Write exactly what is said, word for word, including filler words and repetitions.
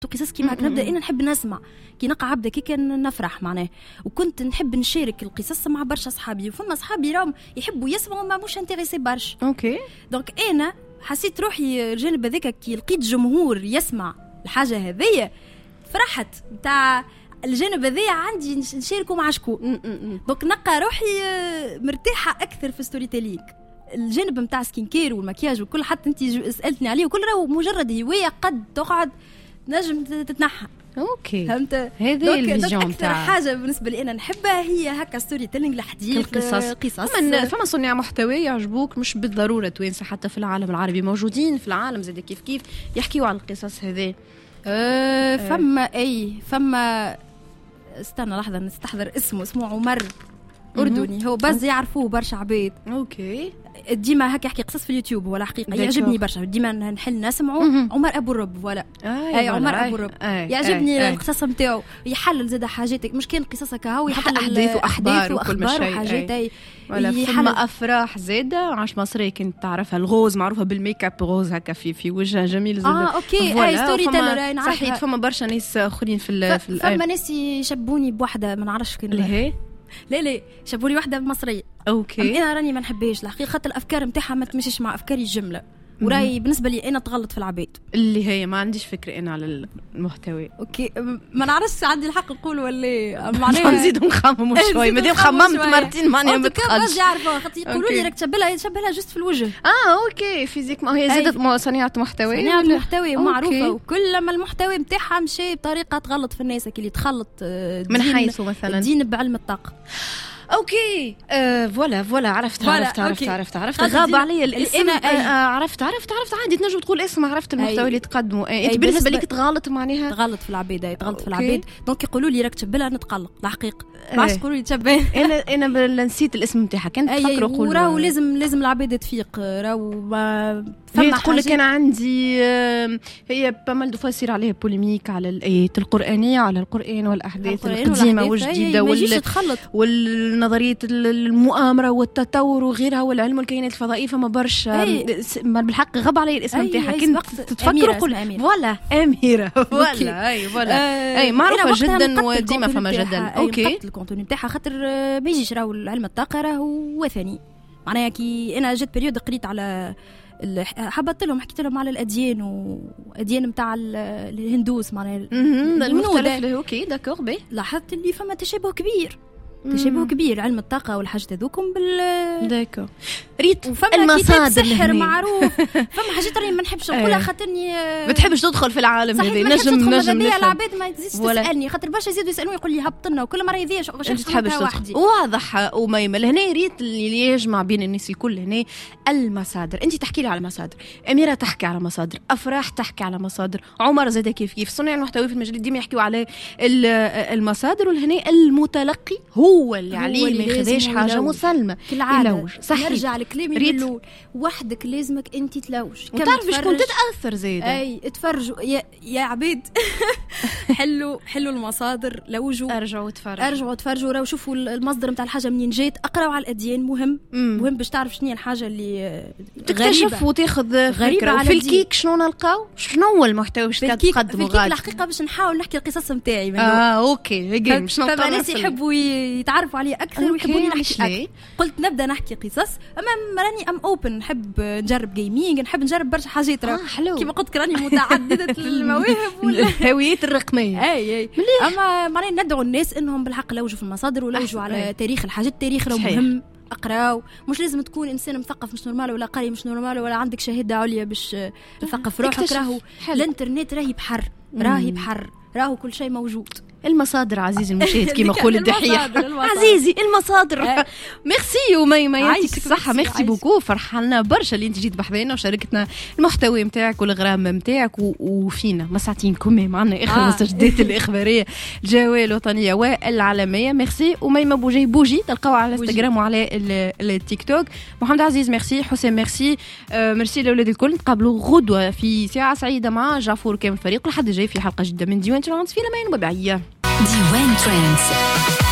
نكتب قصص كيما هكا نبدا انا نحب نسمع كي نقع عبده كي كان نفرح معناه وكنت نحب نشارك القصص مع برشا صحابي وفما صحابي راهم يحبوا يسمعوا ما مش انتريسي برشا اوكي دونك انا حسيت روحي الجانب هذاك كي لقيت جمهور يسمع الحاجه هذيا فرحت نتاع الجانب هذايا عندي نشاركه مع شكون دونك نلقى روحي مرتاحه اكثر في ستوري تيلينغ الجانب نتاع سكين كير والمكياج وكل حتى انت سالتني عليه وكل راهو مجرد هوايه قد تقعد نجم تتنحى اوكي فهمت هذه الفيجن اكثر حاجه بالنسبه لي انا نحبها هي هكا ستوري تيلينغ الحديث القصص قصص فما فما صناع محتوى يعجبوك مش بالضروره توانسه حتى في العالم العربي موجودين في العالم زاد كيف كيف يحكيوا على القصص هذه أه فما اي فما استنى لحظه نستحضر اسمه اسمه عمر أردني هو بس يعرفوه برشا عبيد اوكي ديما هكا يحكي قصص في اليوتيوب ولا حقيقه يعجبني برشا ديما نحل نسمعه عمر ابو الرب ولا آه اي عمر ابو الرب آه يعجبني آه القصص نتاعو يحلل زاد حاجات مش كان قصص هكا هو يحلل احداث واحبار وكل شيء وحاجات اي ولا فما افراح زاده عاش مصري كنت تعرفها الغوز معروفه بالميك اب غوز هكا في في وجه جميل زاد اه اوكي اي ستوري تيلر نعرفها صحيح فما برشا ناس اخرين في في فما ناس يشبوني بوحده ما نعرفش كان اللي هي لا لا شابوني واحدة مصرية اوكي انا راني ما نحبهاش الحقيقه خاطر الافكار نتاعها ما تمشيش مع افكاري الجمله وراي بالنسبه لي انا تغلط في العباد اللي هي ما عنديش فكره انا على المحتوى اوكي ما نعرفش عندي الحق نقول ولا معناها نزيد نخمم شوي مادام خممت مرتين ماني متقدش بس يعرفوا خاطر يقولوا لي راك تشبلها تشبلها جست في الوجه اه اوكي فيزيك ما هي زادت صناعه محتوى صناعه محتوى معروفه وكل ما المحتوى نتاعها مشى بطريقه تغلط في الناس اللي تخلط من حيث مثلا الدين بعلم الطاقه اوكي آه فوالا فوالا عرفت عرفت عرفت عرفت عرفت غاب علي الاسم آه عرفت عرفت عرفت عادي تنجم تقول اسم عرفت المحتوى اللي تقدمه انت بالنسبه لك تغلط معناها تغلط في العباد تغلط في العباد دونك يقولوا لي راك تشبلها نتقلق الحقيقه ما عادش يقولوا لي تشبه انا انا نسيت الاسم نتاعها كنت نفكر نقول راهو لازم لازم العباد تفيق راهو فما تقول لك انا عندي هي بامال دو يصير عليها بوليميك على الايات القرانيه على القران والاحداث القديمه والجديده وال والنظريه المؤامره والتطور وغيرها والعلم والكائنات الفضائيه فما برشا بالحق غاب علي الاسم نتاعها كنت تتفكر قول فوالا اميره فوالا اي فوالا اي معروفه جدا وديما فما جدل اوكي الكونتوني نتاعها خاطر ما يجيش راهو العلم الطاقه راهو وثني معناها كي انا جت بريود قريت على حبطت لهم حكيت لهم على الاديان واديان نتاع الهندوس معناها المختلف اوكي داكور بي لاحظت اللي فما تشابه كبير تشابه كبير علم الطاقه والحاجات هذوكم بال داكو ريت المصادر السحر معروف فما حاجات راني ما نحبش نقولها خاطرني ما تحبش تدخل في العالم هذا نجم نجم العباد ما تزيدش تسالني خاطر برشا يزيدوا يسالوني يقول لي هبط لنا وكل مره يذيش واش تحبش تدخل واضح وميمه هنا ريت اللي يجمع بين الناس الكل هنا المصادر انت تحكي لي على المصادر اميره تحكي على مصادر افراح تحكي على مصادر عمر زاد كيف كيف صناع المحتوى في المجال ديما يحكيوا على المصادر والهنا المتلقي هو اللي عليه ما ياخذش حاجه مسلمه يلوج صح نرجع لكلامي الاول وحدك لازمك انت تلوج وتعرف شكون تتاثر زيد اي اتفرجوا يا, يا عبيد حلوا حلوا المصادر لوجوا ارجعوا تفرجوا ارجعوا تفرجوا راهو شوفوا المصدر نتاع الحاجه منين جات اقراوا على الاديان مهم مم. مهم باش تعرف شنو هي الحاجه اللي تكتشف وتاخذ فكره وفي الكيك شنو نلقاو شنو هو المحتوى باش تقدمه غادي الحقيقه باش نحاول نحكي القصص نتاعي اه اوكي هيك باش نطلع فما ناس يحبوا يتعرفوا عليه اكثر ويحبوني نحكي أكثر. قلت نبدا نحكي قصص اما راني ام اوبن نحب نجرب جيمينج نحب نجرب برشا حاجات آه كيما قلت راني متعدده المواهب والهويات الرقميه اي اي اما معناها ندعو الناس انهم بالحق لوجوا في المصادر ولوجوا على تاريخ الحاجات التاريخ راه مهم اقراو مش لازم تكون انسان مثقف مش نورمال ولا قاري مش نورمال ولا عندك شهاده عليا باش تثقف روحك راهو الانترنت راهي بحر راهي بحر راهو كل شيء موجود المصادر عزيزي المشاهد كما يقول الدحيح عزيزي المصادر ميرسي وميمه يعطيك الصحه ميرسي بوكو فرحنا برشا اللي انت جيت بحذانا وشاركتنا المحتوى نتاعك والغرام نتاعك وفينا مساعتينكم معنا اخر المستجدات الاخباريه الجويه الوطنيه والعالميه ميرسي وميمه بوجي بوجي تلقاو على الانستغرام وعلى التيك توك محمد عزيز ميرسي حسين ميرسي آه ميرسي لاولاد الكل نتقابلوا غدوه في ساعه سعيده مع جعفور كامل الفريق لحد جاي في حلقه جديده من ديوان ترانس في لمين وبعيه ديوان ترانس.